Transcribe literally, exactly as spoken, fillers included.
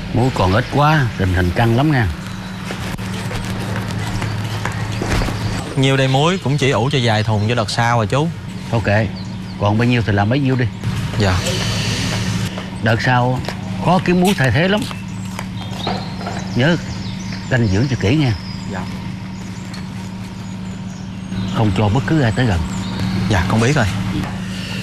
Muối còn ít quá, tình hình căng lắm nha. Nhiêu đây muối cũng chỉ ủ cho vài thùng cho đợt sau rồi chú. Ok, còn bao nhiêu thì làm bấy nhiêu đi. Dạ. Đợt sau khó kiếm muối thay thế lắm. Nhớ canh giữ cho kỹ nha. Dạ. Không cho bất cứ ai tới gần. Dạ con biết rồi.